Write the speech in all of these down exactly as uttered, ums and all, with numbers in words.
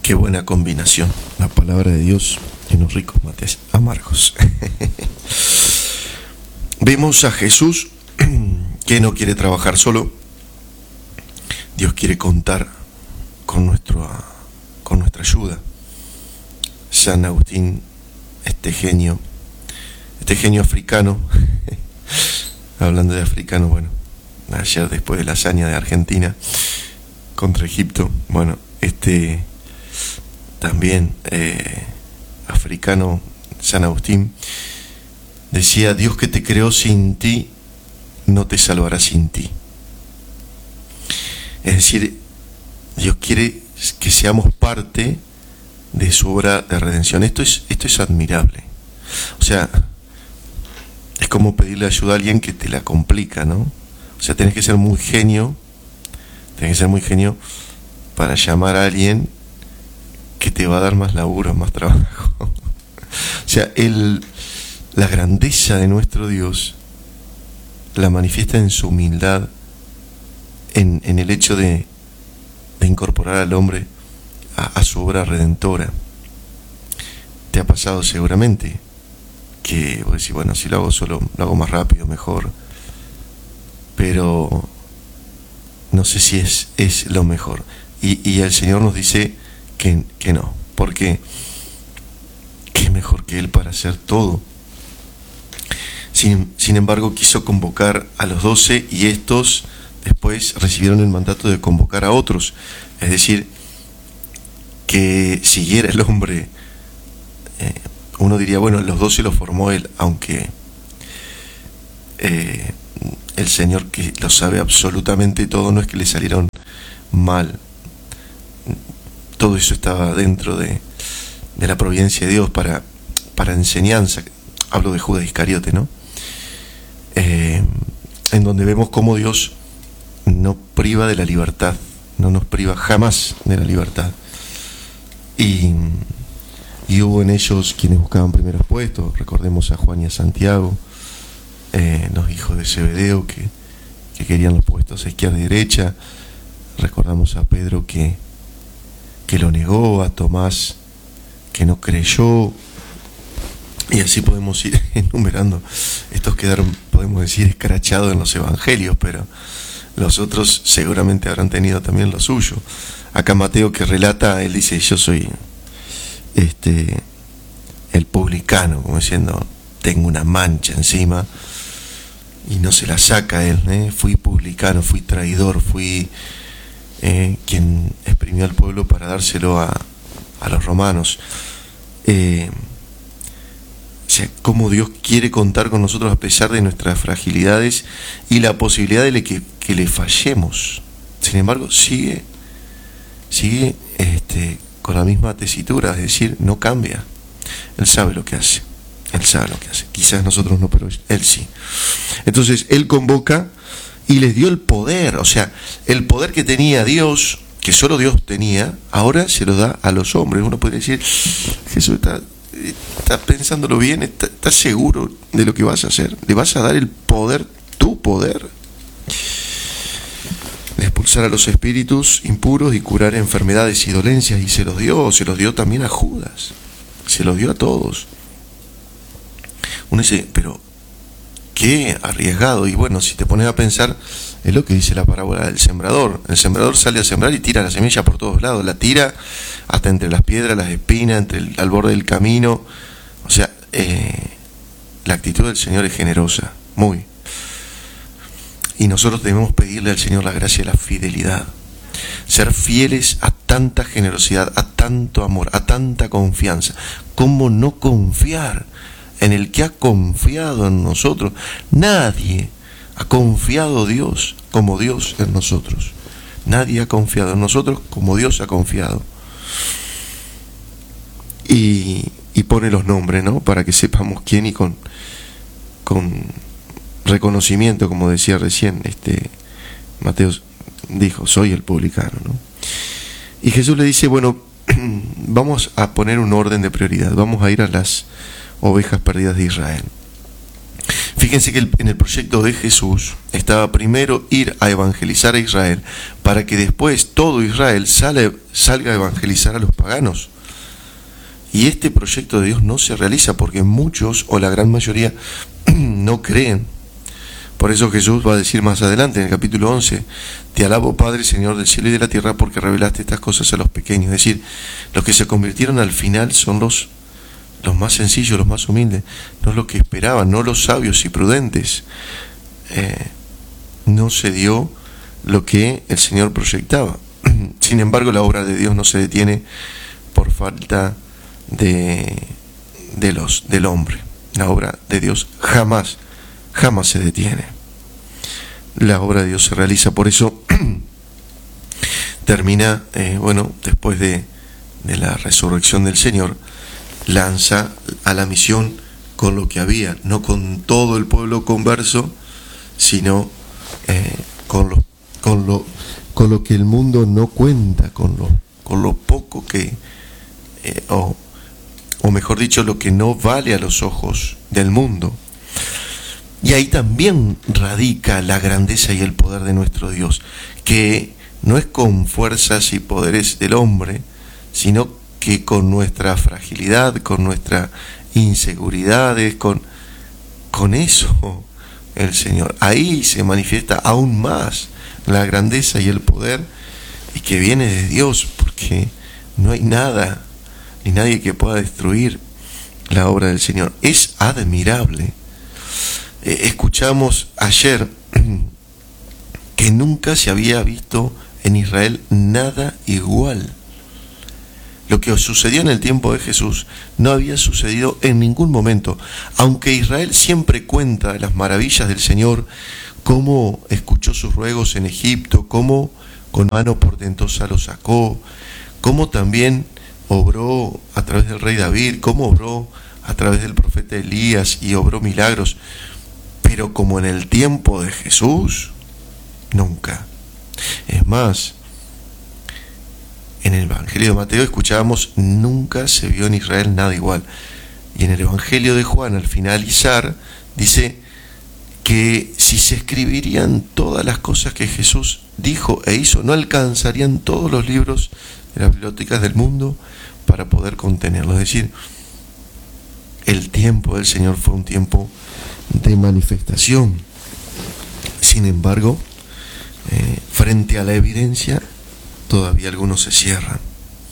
Qué buena combinación, la palabra de Dios y unos ricos mates amargos. Vemos a Jesús que no quiere trabajar solo. Dios quiere contar con, nuestro, con nuestra ayuda. San Agustín, este genio, este genio africano, hablando de africano, bueno, ayer después de la hazaña de Argentina contra Egipto, bueno, este también eh, africano, San Agustín, decía: Dios que te creó sin ti, no te salvará sin ti. Es decir, Dios quiere que seamos parte de su obra de redención. Esto es, esto es admirable. O sea, es como pedirle ayuda a alguien que te la complica, ¿no? O sea, tenés que ser muy genio, tenés que ser muy genio para llamar a alguien que te va a dar más laburo, más trabajo. O sea, el, la grandeza de nuestro Dios la manifiesta en su humildad, en, en el hecho de, de incorporar al hombre a, a su obra redentora. Te ha pasado seguramente que vos decís, bueno, si lo hago solo, lo hago más rápido, mejor, pero no sé si es, es lo mejor. Y, y el Señor nos dice que, que no, porque ¿qué mejor que Él para hacer todo? Sin, sin embargo, quiso convocar a los doce y estos después recibieron el mandato de convocar a otros. Es decir, que siguiera el hombre. Eh, uno diría, bueno, los doce los formó Él, aunque eh, el Señor, que lo sabe absolutamente todo, no es que le salieron mal. Todo eso estaba dentro de, de la providencia de Dios para, para enseñanza. Hablo de Judas Iscariote, ¿no? Eh, en donde vemos cómo Dios no priva de la libertad, no nos priva jamás de la libertad. Y, y hubo en ellos quienes buscaban primeros puestos. Recordemos a Juan y a Santiago, eh, los hijos de Zebedeo, que, que querían los puestos a izquierda y derecha. Recordamos a Pedro que, que lo negó, a Tomás que no creyó. Y así podemos ir enumerando. Estos quedaron, podemos decir, escrachados en los evangelios, pero los otros seguramente habrán tenido también lo suyo. Acá Mateo, que relata, él dice: yo soy este el publicano, como diciendo, tengo una mancha encima, y no se la saca él, ¿eh? Fui publicano, fui traidor, fui eh, quien exprimió al pueblo para dárselo a, a los romanos. Eh, O sea, cómo Dios quiere contar con nosotros a pesar de nuestras fragilidades y la posibilidad de que, que le fallemos. Sin embargo, sigue, sigue este, con la misma tesitura, es decir, no cambia. Él sabe lo que hace, Él sabe lo que hace. Quizás nosotros no, pero Él sí. Entonces, Él convoca y les dio el poder, o sea, el poder que tenía Dios, que solo Dios tenía, ahora se lo da a los hombres. Uno puede decir, Jesús está... ¿Estás pensándolo bien? ¿Estás seguro de lo que vas a hacer? ¿Le vas a dar el poder, tu poder? De expulsar a los espíritus impuros y curar enfermedades y dolencias. Y se los dio, se los dio también a Judas. Se los dio a todos. Uno dice, pero qué arriesgado. Y bueno, si te pones a pensar, es lo que dice la parábola del sembrador. El sembrador sale a sembrar y tira la semilla por todos lados. La tira hasta entre las piedras, las espinas, entre el, al borde del camino. O sea, eh, la actitud del Señor es generosa, muy. Y nosotros debemos pedirle al Señor la gracia y la fidelidad. Ser fieles a tanta generosidad, a tanto amor, a tanta confianza. ¿Cómo no confiar en el que ha confiado en nosotros? Nadie ha confiado Dios como Dios en nosotros. Nadie ha confiado en nosotros como Dios ha confiado. Y, y pone los nombres, ¿no? Para que sepamos quién, y con, con reconocimiento, como decía recién, este Mateo dijo, soy el publicano, ¿no? Y Jesús le dice, bueno, vamos a poner un orden de prioridad, vamos a ir a las ovejas perdidas de Israel. Fíjense que en el proyecto de Jesús estaba primero ir a evangelizar a Israel para que después todo Israel sale, salga a evangelizar a los paganos. Y este proyecto de Dios no se realiza porque muchos o la gran mayoría no creen. Por eso Jesús va a decir más adelante en el capítulo once: te alabo, Padre, Señor del cielo y de la tierra, porque revelaste estas cosas a los pequeños. Es decir, los que se convirtieron al final son los, los más sencillos, los más humildes, no los que esperaban, no los sabios y prudentes. Eh, no se dio lo que el Señor proyectaba. Sin embargo, la obra de Dios no se detiene por falta de, de los, del hombre. La obra de Dios jamás jamás se detiene. La obra de Dios se realiza. Por eso termina, eh, bueno, después de, de la resurrección del Señor, lanza a la misión con lo que había, no con todo el pueblo converso, sino eh, con, lo, con, lo, con lo que el mundo no cuenta, con lo, con lo poco que, eh, o, o mejor dicho, lo que no vale a los ojos del mundo. Y ahí también radica la grandeza y el poder de nuestro Dios, que no es con fuerzas y poderes del hombre, sino que con nuestra fragilidad, con nuestras inseguridades, con, con eso el Señor. Ahí se manifiesta aún más la grandeza y el poder, y que viene de Dios, porque no hay nada ni nadie que pueda destruir la obra del Señor. Es admirable. Escuchamos ayer que nunca se había visto en Israel nada igual. Lo que sucedió en el tiempo de Jesús no había sucedido en ningún momento, aunque Israel siempre cuenta las maravillas del Señor, cómo escuchó sus ruegos en Egipto, cómo con mano portentosa lo sacó, cómo también obró a través del rey David, cómo obró a través del profeta Elías y obró milagros. Pero como en el tiempo de Jesús, nunca. Es más, en el Evangelio de Mateo escuchábamos: nunca se vio en Israel nada igual. Y en el Evangelio de Juan, al finalizar, dice que si se escribirían todas las cosas que Jesús dijo e hizo, no alcanzarían todos los libros de las bibliotecas del mundo para poder contenerlo. Es decir, el tiempo del Señor fue un tiempo de manifestación. Sin embargo, eh, frente a la evidencia, todavía algunos se cierran.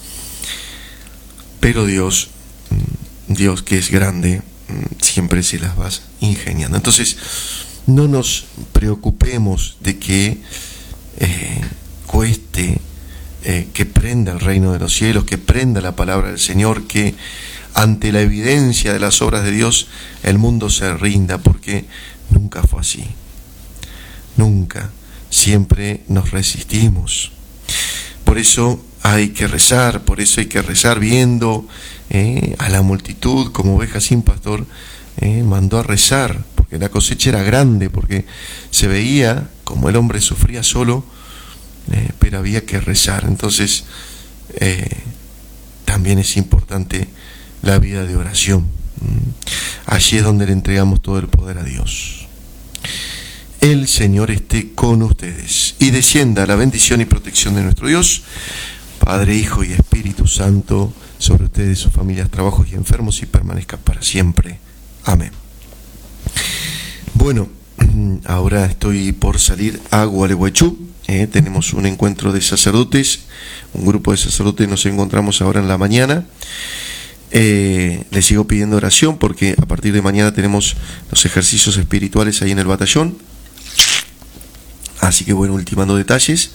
Pero Dios, Dios que es grande, siempre se las va ingeniando. Entonces, no nos preocupemos de que eh, cueste, eh, que prenda el reino de los cielos, que prenda la palabra del Señor, que ante la evidencia de las obras de Dios el mundo se rinda, porque nunca fue así. Nunca. Siempre nos resistimos. Por eso hay que rezar, por eso hay que rezar viendo eh, a la multitud como ovejas sin pastor. Eh, mandó a rezar, porque la cosecha era grande, porque se veía como el hombre sufría solo, eh, pero había que rezar. Entonces, eh, también es importante la vida de oración. Allí es donde le entregamos todo el poder a Dios. El Señor esté con ustedes y descienda la bendición y protección de nuestro Dios, Padre, Hijo y Espíritu Santo, sobre ustedes, sus familias, trabajos y enfermos, y permanezca para siempre. Amén. Bueno, ahora estoy por salir a Gualeguaychú. Eh, tenemos un encuentro de sacerdotes, un grupo de sacerdotes. Nos encontramos ahora en la mañana. Eh, les sigo pidiendo oración porque a partir de mañana tenemos los ejercicios espirituales ahí en el batallón. Así que bueno, ultimando detalles.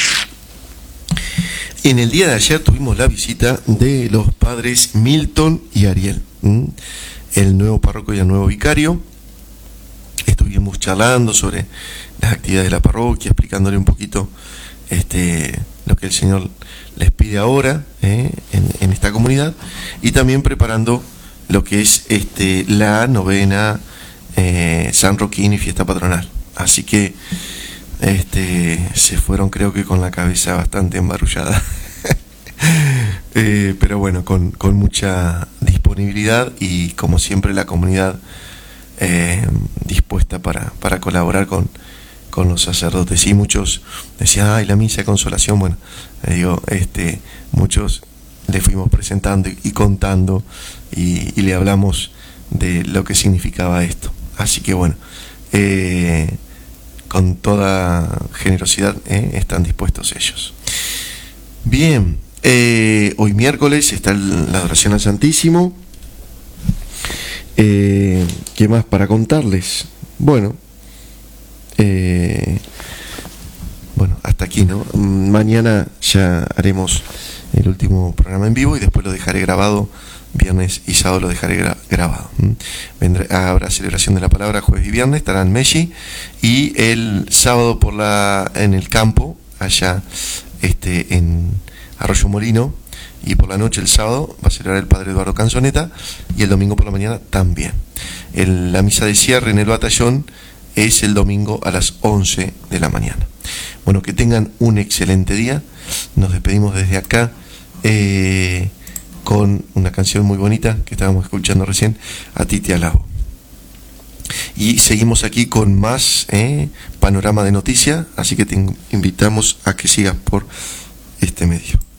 En el día de ayer tuvimos la visita de los padres Milton y Ariel, ¿m? el nuevo párroco y el nuevo vicario. Estuvimos charlando sobre las actividades de la parroquia, explicándole un poquito este, lo que el Señor les pide ahora eh, en, en esta comunidad, y también preparando lo que es este, la novena eh, San Roquín y fiesta patronal. Así que este, se fueron, creo que con la cabeza bastante embarullada. eh, pero bueno, con, con mucha disponibilidad, y como siempre la comunidad eh, dispuesta para, para colaborar con, con los sacerdotes. Y muchos decían, ay, la misa de consolación. Bueno, eh, digo, este, muchos le fuimos presentando y, y contando y, y le hablamos de lo que significaba esto. Así que bueno, eh, con toda generosidad eh, están dispuestos ellos. Bien, eh, hoy miércoles está la adoración al Santísimo. Eh, ¿Qué más para contarles? Bueno, eh, bueno, hasta aquí, ¿no? Mañana ya haremos el último programa en vivo y después lo dejaré grabado. Viernes y sábado lo dejaré gra grabado. Vendrá, habrá celebración de la palabra jueves y viernes, estará en Messi, y el sábado por la en el campo, allá este en Arroyo Molino, y por la noche el sábado va a celebrar el padre Eduardo Canzoneta, y el domingo por la mañana también. El, la misa de cierre en el batallón es el domingo a las once de la mañana. Bueno, que tengan un excelente día. Nos despedimos desde acá eh, con una canción muy bonita que estábamos escuchando recién, A ti te alabo. Y seguimos aquí con más eh, panorama de noticias, así que te invitamos a que sigas por este medio.